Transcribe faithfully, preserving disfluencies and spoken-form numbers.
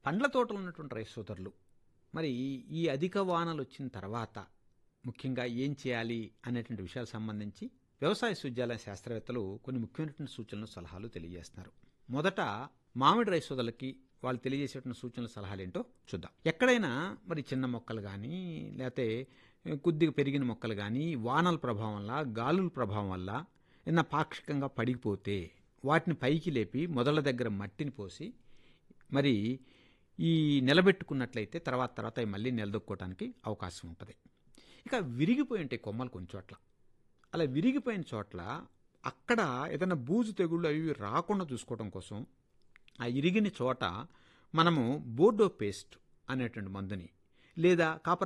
పండ్ల తోటలు ఉన్నటువంటి రైతు సోదరులు మరి ఈ అధిక వానలు వచ్చిన తర్వాత ముఖ్యంగా ఏం చేయాలి అనేటువంటి విషయాలకు సంబంధించి వ్యవసాయ విశ్వవిద్యాలయ శాస్త్రవేత్తలు కొన్ని ముఖ్యమైనటువంటి సూచనలు సలహాలు తెలియజేస్తున్నారు. మొదట మామిడి రైతు సోదరులకి వాళ్ళు తెలియజేసేటువంటి సూచనలు సలహాలు ఏంటో చూద్దాం. ఎక్కడైనా మరి చిన్న మొక్కలు కానీ లేకపోతే కొద్దిగా పెరిగిన మొక్కలు కానీ వానల ప్రభావం వల్ల గాలుల ప్రభావం వల్ల ఏదైనా పాక్షికంగా పడిపోతే వాటిని పైకి లేపి మొదల దగ్గర మట్టిని పోసి మరి ఈ నిలబెట్టుకున్నట్లయితే తర్వాత తర్వాత అవి మళ్ళీ నిలదొక్కోవడానికి అవకాశం ఉంటుంది. ఇక విరిగిపోయి ఉంటాయి కొమ్మలు కొన్ని చోట్ల. అలా విరిగిపోయిన చోట్ల అక్కడ ఏదైనా బూజు తెగుళ్ళు అవి రాకుండా చూసుకోవడం కోసం ఆ ఇరిగిన చోట మనము బోర్డో పేస్ట్ అనేటువంటి మందుని లేదా కాపర్